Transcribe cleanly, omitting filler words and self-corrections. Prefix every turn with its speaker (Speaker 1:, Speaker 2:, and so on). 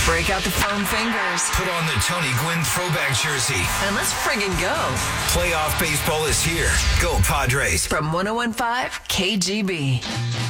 Speaker 1: Break out the foam fingers.
Speaker 2: Put on the Tony Gwynn throwback jersey.
Speaker 1: And let's friggin' go.
Speaker 2: Playoff baseball is here. Go Padres.
Speaker 1: From 101.5 KGB.